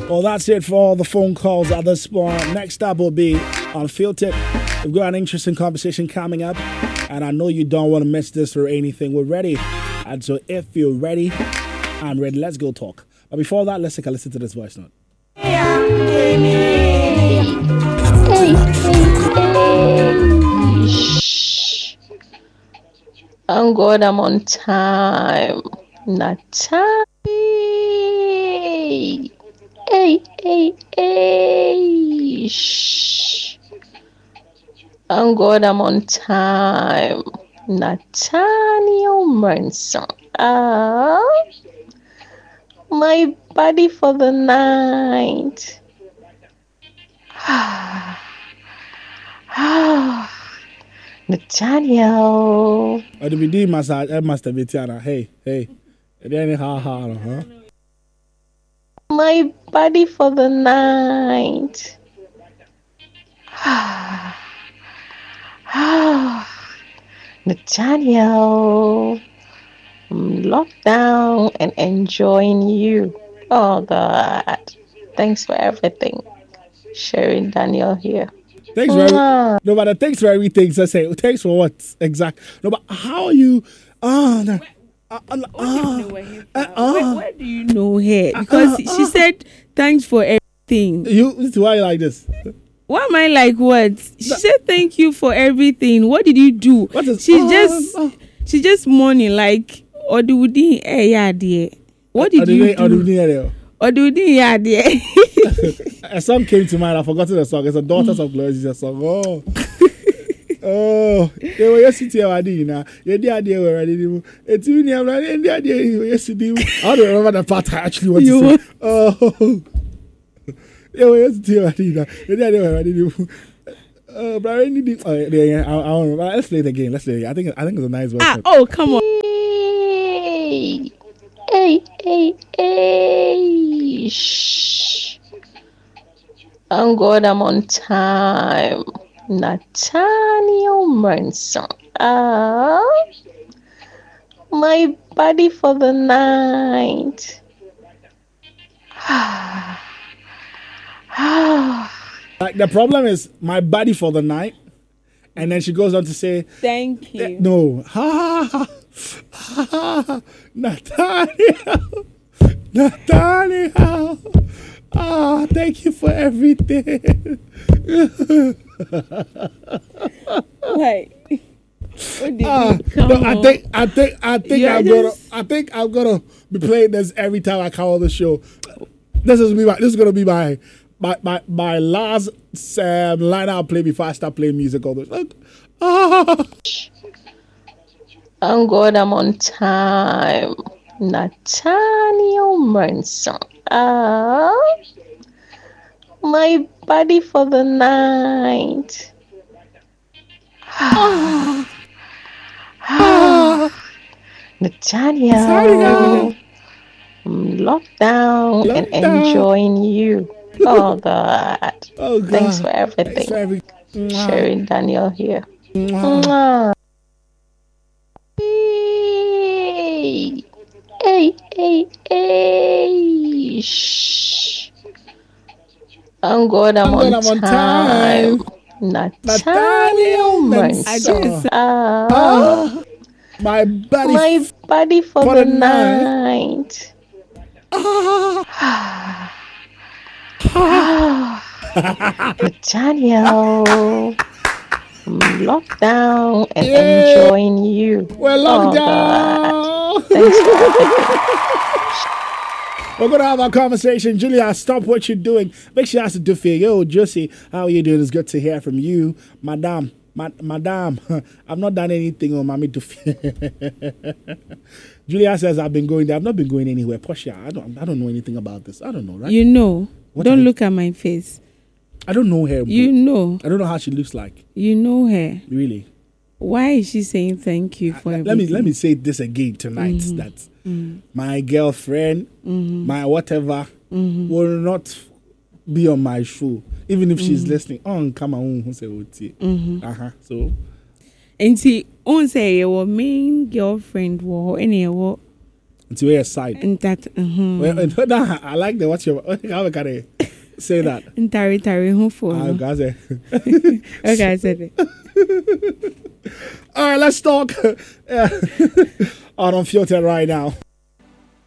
Well, that's it for all the phone calls at this point. Next up will be Unfiltered. We've got an interesting conversation coming up, and I know you don't want to miss this for anything. We're ready. And so if you're ready, I'm ready. Let's go talk. But before that, let's take a listen to this voice note. I'm good, I'm on time. Natali. Hey. Shh. I'm good, I'm on time. Nathaniel Manson. My body for the night. Nathaniel. Or do we do master Vitiana? Hey. Huh? My body for the night. Nathaniel, I'm locked down and enjoying you. Oh God, thanks for everything. Sharing Daniel here. Thanks for no, but thanks for everything. So say thanks for what exact? No, but how are you? Where do you know her? Because she said thanks for everything. Why you like this? Why am I like what? She said thank you for everything. What did you do? She's just mourning like Odudi dear. What did you do? Odudi dear. A song came to mind. I forgot the song. It's a Daughters of Glory. It's a song. They were yesterday. I don't remember the part I actually want to say. They were yesterday. But I need let's play it again. I think it's a nice version. Oh, come on. Hey. Shh. I'm good, I'm on time. Nathaniel Manson. My body for the night. Like the problem is my body for the night, and then she goes on to say, "Thank you." No, Nathaniel. Thank you for everything. Wait. I think I'm gonna be playing this every time I call the show. This is gonna be my last line I'll play before I start playing music. All this. I'm good, I'm on time. Nathaniel Manson. My body for the night. Nathaniel, I'm locked down and enjoying you. Oh God. Thanks for everything. Sharing Daniel here. Hey. Shh. I'm good, I'm on time. Nathaniel Manson. My body for the night. Nathaniel, I'm locked down and enjoying you. We're locked down. Thanks for everything. We're going to have a conversation. Julia, stop what you're doing. Make sure you ask the Duffy. Yo, Josie, how are you doing? It's good to hear from you. Madame, I've not done anything on Mommy Duffy. Julia says, I've been going there. I've not been going anywhere. Portia, I don't know anything about this. I don't know, right? You know. Don't look at my face. I don't know her. You know. I don't know how she looks like. You know her. Really? Why is she saying thank you for everything? Let me say this again tonight. That my girlfriend, my whatever, will not be on my show, even if she's listening. Come on, so. And see, on say your main girlfriend war any what It's your side. And that. Well, I like the what's your how can I say that? Tari who for? Okay, I said it. All right, let's talk on Unfiltered right now.